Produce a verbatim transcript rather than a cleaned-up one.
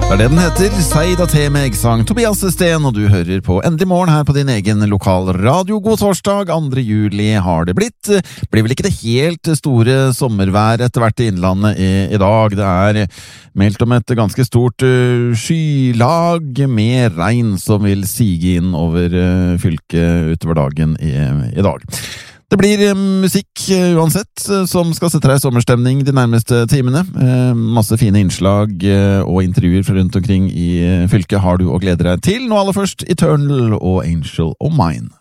Det er det den heter, Seid at he meg sang Tobias Sten, og du hører på Endelig Morgen her på din egen lokal radio. God torsdag, andre juli har det blitt. Blir vel ikke det helt store sommervær etter hvert i innlandet i, i dag. Det er meldt om et ganske stort uh, skylag med regn som vil sige inn over uh, fylket utover dagen i, i dag. Det blir musikk uansett som skal sette deg i sommerstemning de nærmeste timene. Masse fine innslag og intervjuer fra rundt omkring i fylket har du å glede deg til. Nå aller først Eternal og Angel of Mine.